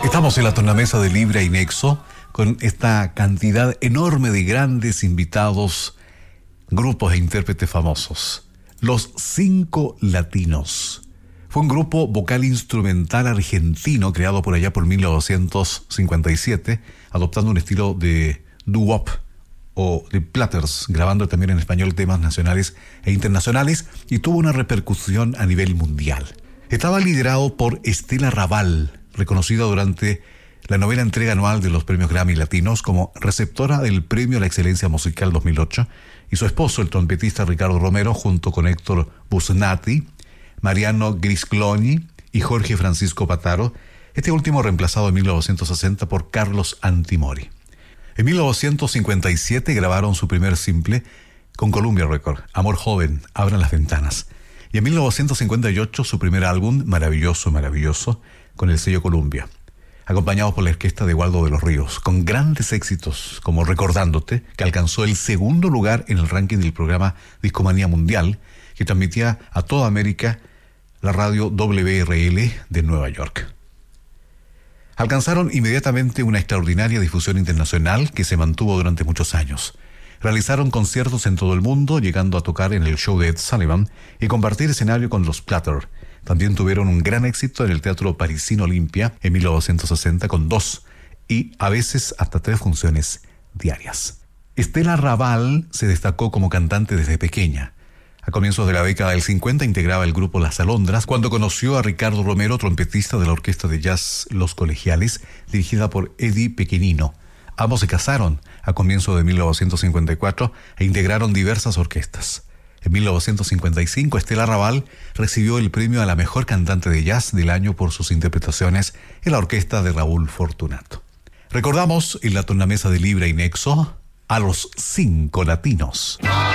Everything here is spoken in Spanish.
Estamos en la tornamesa de Libra y Nexo con esta cantidad enorme de grandes invitados, grupos e intérpretes famosos. Los Cinco Latinos. Fue un grupo vocal instrumental argentino creado por allá por 1957, adoptando un estilo de doo-wop o de platters, grabando también en español temas nacionales e internacionales, y tuvo una repercusión a nivel mundial. Estaba liderado por Estela Raval, reconocida durante la novena entrega anual de los premios Grammy Latinos como receptora del Premio a la Excelencia Musical 2008, y su esposo, el trompetista Ricardo Romero, junto con Héctor Busnati, Mariano Griscloni y Jorge Francisco Pataro, este último reemplazado en 1960 por Carlos Antimori. En 1957 grabaron su primer simple con Columbia Records, Amor Joven, Abran las Ventanas, y en 1958 su primer álbum, Maravilloso, Maravilloso, con el sello Columbia, acompañados por la orquesta de Waldo de los Ríos, con grandes éxitos como Recordándote, que alcanzó el segundo lugar en el ranking del programa Discomanía Mundial, que transmitía a toda América la radio WRL de Nueva York. Alcanzaron inmediatamente una extraordinaria difusión internacional que se mantuvo durante muchos años. Realizaron conciertos en todo el mundo, llegando a tocar en el show de Ed Sullivan y compartir escenario con los Platter. También tuvieron un gran éxito en el Teatro Parisino Olimpia en 1960 con 2 y a veces hasta 3 funciones diarias. Estela Raval se destacó como cantante desde pequeña. A comienzos de la década del 50 integraba el grupo Las Alondras cuando conoció a Ricardo Romero, trompetista de la orquesta de jazz Los Colegiales, dirigida por Eddie Pequenino. Ambos se casaron a comienzos de 1954 e integraron diversas orquestas. En 1955, Estela Raval recibió el premio a la mejor cantante de jazz del año por sus interpretaciones en la orquesta de Raúl Fortunato. Recordamos en la tornamesa de Libra y Nexo a los Cinco Latinos.